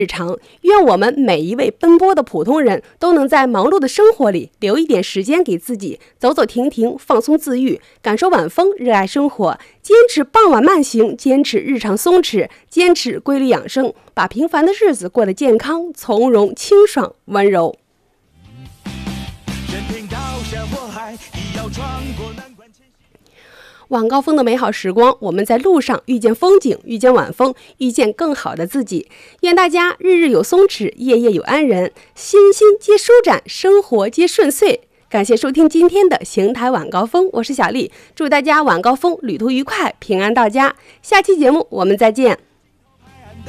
日常，愿我们每一位奔波的普通人都能在忙碌的生活里留一点时间给自己，走走停停，放松自愈，感受晚风，热爱生活，坚持傍晚慢行，坚持日常松弛，坚持规律养生，把平凡的日子过得健康、从容、清爽、温柔。晚高峰的美好时光，我们在路上遇见风景，遇见晚风，遇见更好的自己。愿大家日日有松弛，夜夜有安人，心心皆舒展，生活皆顺遂。感谢收听今天的邢台晚高峰，我是小丽，祝大家晚高峰旅途愉快，平安到家。下期节目我们再见。